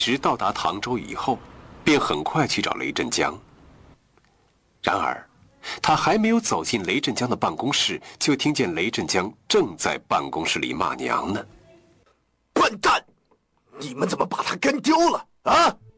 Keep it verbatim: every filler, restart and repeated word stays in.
直到达唐州以后，便很快去找雷震江。然而，他还没有走进雷震江的办公室，就听见雷震江正在办公室里骂娘呢。 笨蛋，你们怎么把他跟丢了啊？